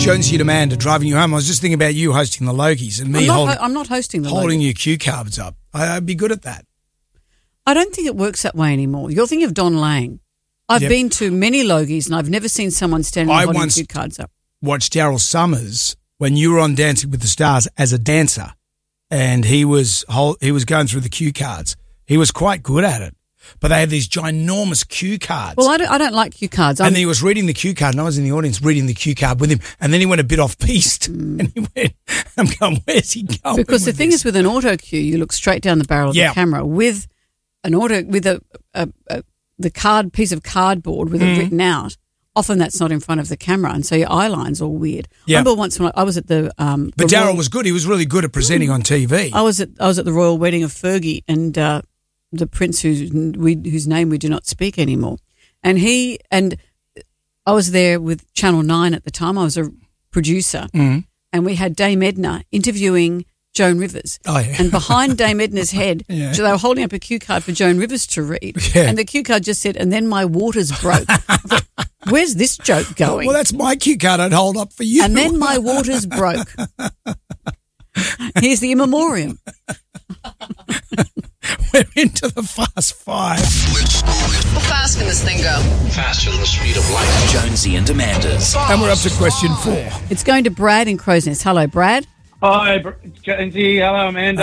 Jonesy and Amanda driving you home. I was just thinking about you hosting the Logies and me I'm not hosting the holding Logies. your cue cards up. I'd be good at that. I don't think it works that way anymore. You're thinking of Don Lang. I've been to many Logies and I've never seen someone standing holding cue cards up. Watched Daryl Summers when you were on Dancing with the Stars as a dancer, and he was going through the cue cards. He was quite good at it, but they had these ginormous cue cards. Well, I don't like cue cards. And then he was reading the cue card, and I was in the audience reading the cue card with him, and then he went a bit off-piste, and he went, I'm going, where's he going? Because the thing is, with an auto cue, you look straight down the barrel of the camera. With an auto, with the piece of cardboard with it written out, often that's not in front of the camera, and so your eye line's all weird. Yeah. I remember once when I was at the but Daryl was good. He was really good at presenting on TV. I was at the royal wedding of Fergie and the prince whose name we do not speak anymore, and I was there with Channel 9 at the time. I was a producer, and we had Dame Edna interviewing Joan Rivers. Oh, yeah. And behind Dame Edna's head, so they were holding up a cue card for Joan Rivers to read. Yeah. And the cue card just said, and then my waters broke. I thought, where's this joke going? Well, that's my cue card I'd hold up for you. And then my waters broke. Here's the in memoriam. We're into the Fast Five. How fast can this thing go? Faster than the speed of light. Jonesy and Amanda's. And we're up to question 4. It's going to Brad in Crow's Nest. Hello, Brad. Hi, Jonesy. Hello, Amanda.